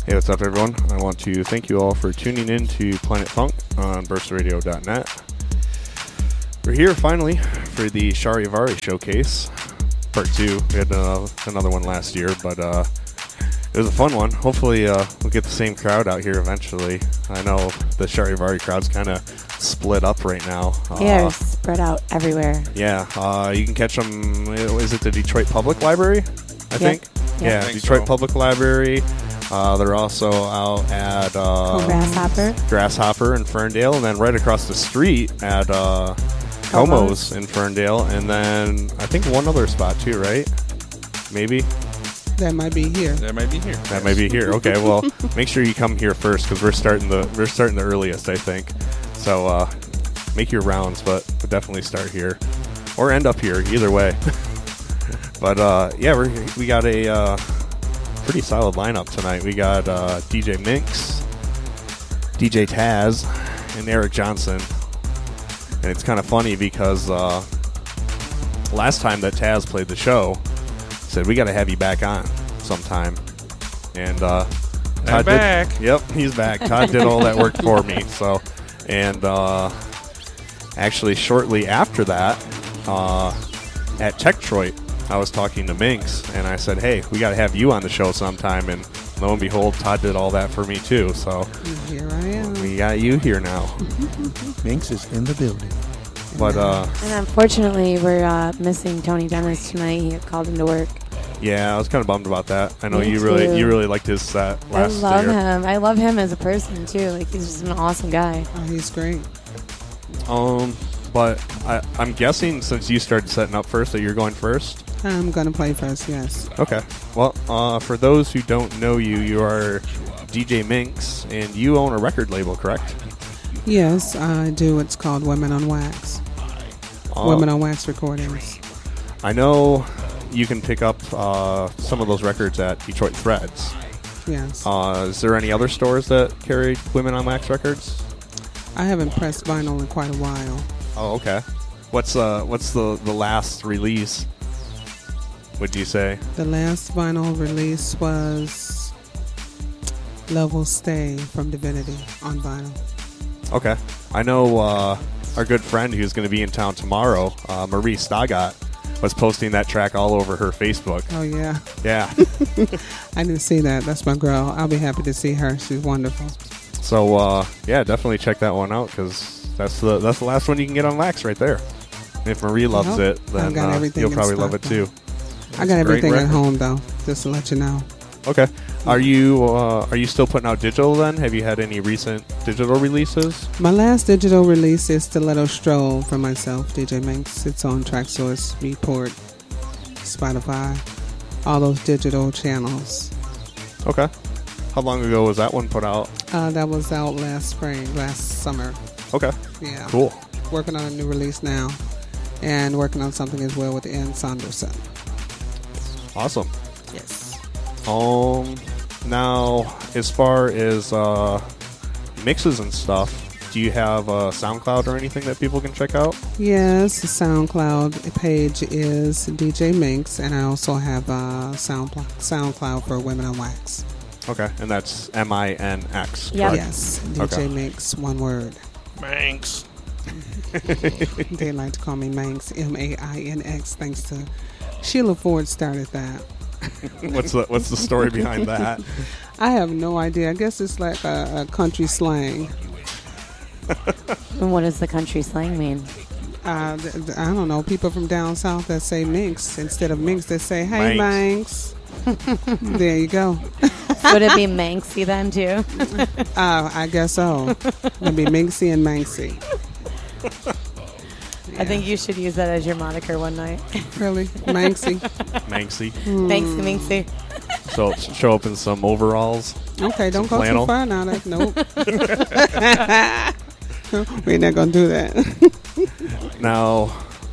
Hey, what's up, everyone? I want to thank you all for tuning in to Planet Funk on burstradio.net. We're here finally for the Charivari Showcase, Part 2. We had another one last year, but it was a fun one. Hopefully we'll get the same crowd out here eventually. I know the Charivari crowd's kind of split up right now. They're spread out everywhere. Yeah, you can catch them, is it the Detroit Public Library, I think? Yeah, Detroit Public Library. They're also out at Grasshopper in Ferndale, and then right across the street at Como's in Ferndale, and then I think one other spot too, right? Maybe? That might be here. That might be here. Okay, well, make sure you come here first because we're starting the earliest, I think. So make your rounds, but definitely start here or end up here, either way. But yeah, we got a pretty solid lineup tonight. We got DJ Minx, DJ Taz, and Eric Johnson. And it's kind of funny because last time that Taz played the show, said we got to have you back on sometime. And Todd back. Yep, he's back. Todd did all that work for me. So, and actually shortly after that, at Techtroit, I was talking to Minx, and I said, hey, we got to have you on the show sometime. And lo and behold, Todd did all that for me, too. So here I am. We got you here now. Minx is in the building. But and unfortunately, we're missing Tony Dennis tonight. He called into work. Yeah, I was kind of bummed about that. I know Me you too. really liked his set last year. I love him. I love him as a person, too. Like, he's just an awesome guy. Oh, he's great. But I'm guessing since you started setting up first that you're going first? I'm going to play first, yes. Okay. Well, for those who don't know you, you are DJ Minx, and you own a record label, correct? Yes, I do. It's called Women on Wax. Women on Wax Recordings. I know you can pick up some of those records at Detroit Threads. Yes. Is there any other stores that carry Women on Wax records? I haven't pressed vinyl in quite a while. Oh, okay. What's the last release, would you say? The last vinyl release was Love Will Stay from Divinity on vinyl. Okay. I know our good friend who's going to be in town tomorrow, Marie Stagat, was posting that track all over her Facebook. Oh, yeah. Yeah. I didn't see that. That's my girl. I'll be happy to see her. She's wonderful. So, yeah, definitely check that one out because that's the last one you can get on Wax right there. And if Marie loves it, then you'll probably love it too. I got everything at home, though, just to let you know. Okay. Are you still putting out digital then? Have you had any recent digital releases? My last digital release is Stiletto Stroll for myself, DJ Minx. It's on Traxsource, Beatport, Spotify, all those digital channels. Okay. How long ago was that one put out? That was out last summer. Okay. Yeah. Cool. Working on a new release now, and working on something as well with Ann Sanderson. Awesome. Yes. Now, as far as mixes and stuff, do you have a SoundCloud or anything that people can check out? Yes, the SoundCloud page is DJ Minx, and I also have a SoundCloud for Women on Wax. Okay, and that's MINX. Yep. Yes, DJ Minx, one word. Manx. They like to call me Manx, MAINX, thanks to Sheila Ford started that. What's the story behind that? I have no idea. I guess it's like a country slang. And what does the country slang mean? I don't know. People from down south that say minx instead of minx, they say, hey, Manx. There you go. Would it be Manxy then, too? I guess so. It'd be Minxy and Manxy. Yeah. I think you should use that as your moniker one night. Really? Manxy? Manxy. Manxy. So show up in some overalls. Okay, don't go flannel. too far now. Nope. We're not going to do that. Now,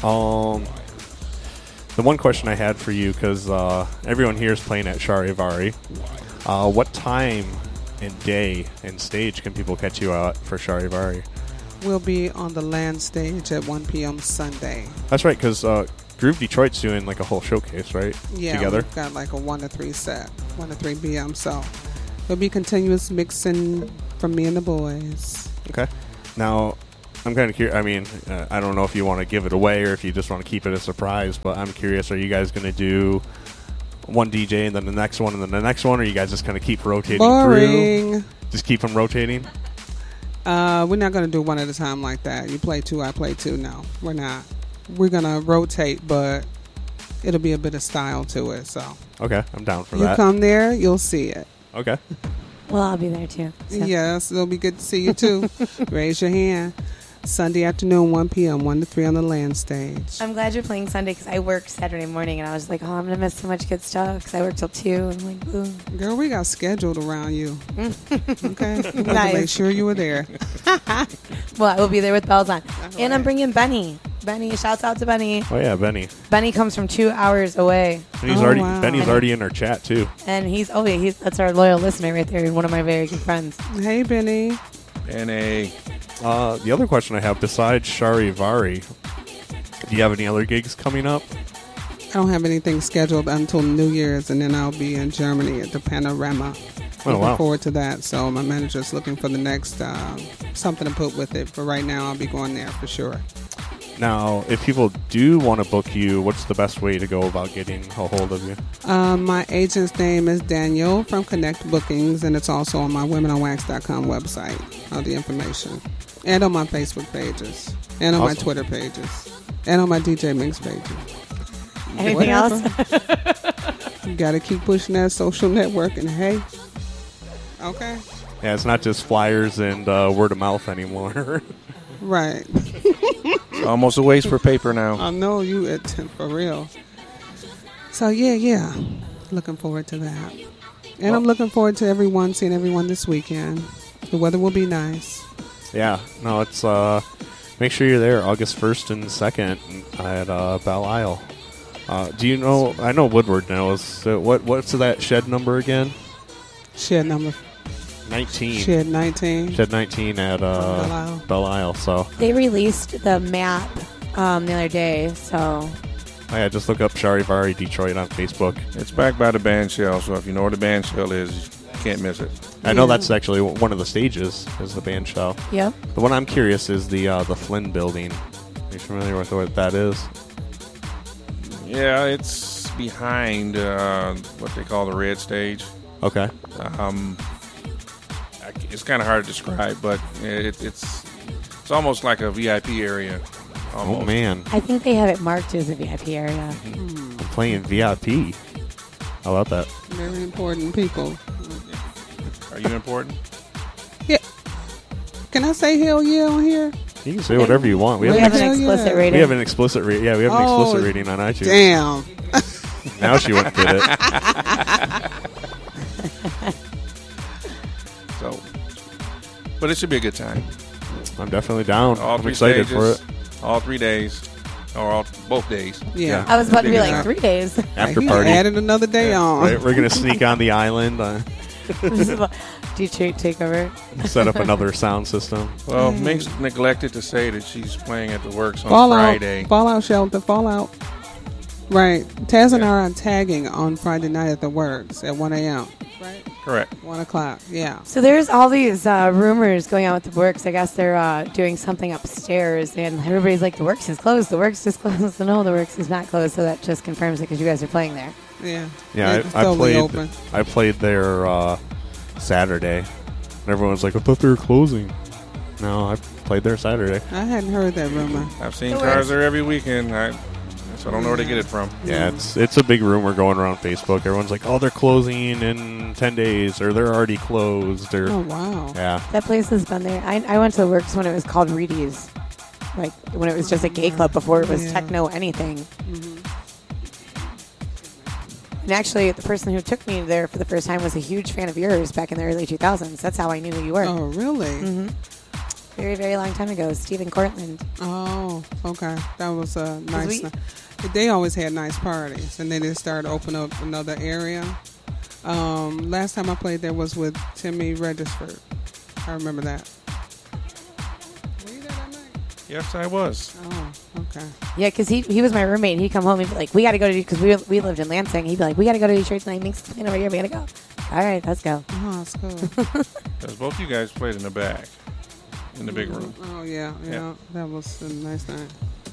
the one question I had for you, because everyone here is playing at Charivari, what time and day and stage can people catch you out for Charivari? We'll be on the land stage at 1 p.m. Sunday. That's right, because Groove Detroit's doing like a whole showcase, right? Yeah, Together? we've got like a 1 to 3 set, 1 to 3 p.m. So It'll be continuous mixing from me and the boys. Okay. Now, I'm kind of curious. I mean, I don't know if you want to give it away or if you just want to keep it a surprise, but I'm curious, are you guys going to do one DJ and then the next one and then the next one, or are you guys just going to keep rotating Boring. through? Just keep them rotating? We're not going to do one at a time like that. You play two, I play two. No, we're not. We're going to rotate, but it'll be a bit of style to it. So Okay, I'm down for you that. come there, you'll see it. Okay. Well, I'll be there too. So. Yes, it'll be good to see you too. Raise your hand. Sunday afternoon, 1 p.m., 1 to 3 on the land stage. I'm glad you're playing Sunday because I worked Saturday morning and I was like, oh, I'm going to miss so much good stuff because I work till 2. And I'm like, boom. Girl, we got scheduled around you. Okay? We got Nice. to make sure you were there. Well, I will be there with bells on. And I'm right. bringing Benny. Benny, shouts out to Benny. Oh, yeah, Benny. Benny comes from 2 hours away. And he's Oh, already wow. Benny's already in our chat, too. And he's that's our loyal listener right there. One of my very good friends. Hey, Benny. NA. The other question I have, besides Charivari, do you have any other gigs coming up? I don't have anything scheduled until New Year's, and then I'll be in Germany at the Panorama. Oh, Looking wow. forward to that. So my manager's looking for the next something to put with it. But right now, I'll be going there for sure. Now, if people do want to book you, what's the best way to go about getting a hold of you? My agent's name is Daniel from Connect Bookings, and it's also on my womenonwax.com website, all the information. And on my Facebook pages, and on my Awesome. Twitter pages, and on my DJ Minx pages. Anything else? You got to keep pushing that social networking. Hey. Okay. Yeah, it's not just flyers and word of mouth anymore. Right. It's almost a waste for paper now. I know you for real. So yeah. Looking forward to that. And I'm looking forward to seeing everyone this weekend. The weather will be nice. Yeah, no, it's make sure you're there August 1st and 2nd at Belle Isle. Do you know? I know Woodward knows. So what's that shed number again? Shed number 19. Shed 19. Shed 19 at Isle. Belle Isle. So They released the map the other day, so yeah, just look up Charivari Detroit on Facebook. It's back by the band shell, so if you know where the band shell is, you can't miss it. I know Yeah. that's actually one of the stages is the band shell. yep. The one I'm curious is the Flynn building. Are you familiar with what that is? Yeah, it's behind what they call the red stage. Okay. It's kind of hard to describe, but it's almost like a VIP area. Almost. Oh man, I think they have it marked as a VIP area. I'm playing VIP. How about that? Very important people. Are you important? Yeah. Can I say hell yeah on here? You can say whatever you want. We have an Hell explicit yeah. rating. We have an explicit rating. Yeah, we have an Oh, explicit rating on iTunes. Damn. Now she wouldn't get it. So, but it should be a good time. I'm definitely down. All I'm three excited stages, for it. all 3 days, or both days. Yeah. I was about to be Yeah. like 3 days. After He party. added another day on. Right, we're gonna sneak on the island, Detroit takeover. set up another sound system. Well, Minx neglected to say that she's playing at the Works on Fallout. Friday. Fallout Shelter. Fallout. Right. Taz and I are tagging on Friday night at the Works at 1 a.m. Right? Correct. 1 o'clock. Yeah. So there's all these rumors going on with the Works. I guess they're doing something upstairs, and everybody's like, the Works is closed. The Works is closed. So no, the Works is not closed. So that just confirms it because you guys are playing there. Yeah. Yeah, It's I totally played. open. I played there Saturday, and everyone's like, "I thought they were closing." No, I played there Saturday. I hadn't heard that rumor. I've seen The cars Works. there every weekend. So I don't know where to get it from. Yeah, it's a big rumor going around Facebook. Everyone's like, "Oh, they're closing in 10 days, or they're already closed." Or Oh, wow. yeah, That place has been there. I went to the Works when it was called Reedy's, like when it was just a gay club before it was Yeah. techno anything. And actually, the person who took me there for the first time was a huge fan of yours back in the early 2000s. That's how I knew who you were. Oh, really? Very, very long time ago. Stephen Cortland. Oh, okay. That was a nice. we- They always had nice parties, and then they started opening up another area. Last time I played there was with Timmy Regisford. I remember that. Were you there that night? Yes, I was. Oh, okay. Yeah, because he was my roommate. He'd come home and be like, we got to go to, because we lived in Lansing. He'd be like, we got to go to Detroit tonight. Minx is playing over here. We got to go. All right, let's go. Oh, that's cool. Because both you guys played in the back, in the big room. Oh, yeah. That was a nice night.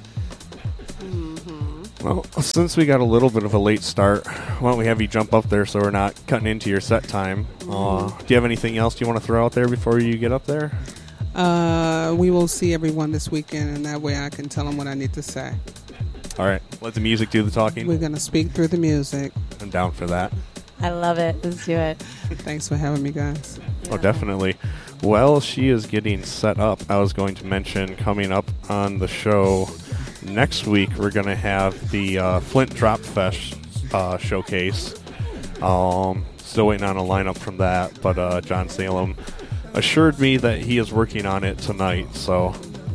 Well, since we got a little bit of a late start, why don't we have you jump up there so we're not cutting into your set time? Do you have anything else you want to throw out there before you get up there? We will see everyone this weekend, and that way I can tell them what I need to say. All right, let the music do the talking. We're going to speak through the music. I'm down for that. I love it. Let's do it. Thanks for having me, guys. Oh, definitely. Well, she is getting set up. I was going to mention coming up on the show next week, we're going to have the Flint Drop Fest showcase. Still waiting on a lineup from that, but John Salem assured me that he is working on it tonight. So,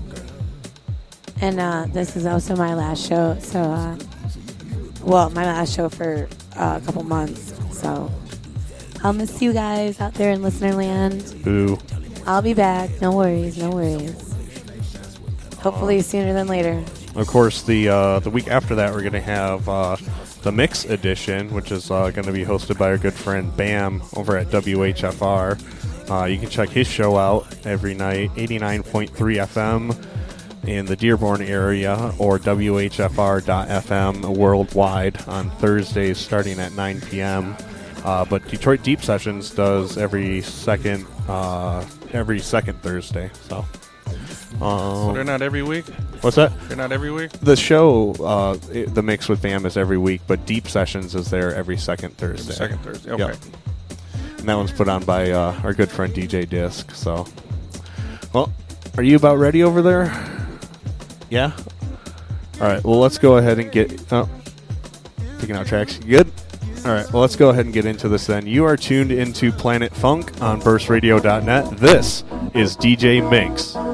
and this is also my last show. So, my last show for a couple months. So, I'll miss you guys out there in listener land. boo. I'll be back. No worries. No worries. Hopefully sooner than later. Of course, the week after that, we're going to have the Mix Edition, which is going to be hosted by our good friend Bam over at WHFR. You can check his show out every night, 89.3 FM in the Dearborn area, or WHFR.FM worldwide on Thursdays starting at 9 p.m. But Detroit Deep Sessions does every second Thursday. So They're not every week? what's that? They're not every week? The show, the Mix with Bam, is every week, but Deep Sessions is there every second Thursday. Second Thursday, okay. Yep. And that one's put on by our good friend DJ Disc. So, well, are you about ready over there? Yeah? All right, well, let's go ahead and get... picking out tracks. You good? All right, well, let's go ahead and get into this then. You are tuned into Planet Funk on burstradio.net. This is DJ Minx.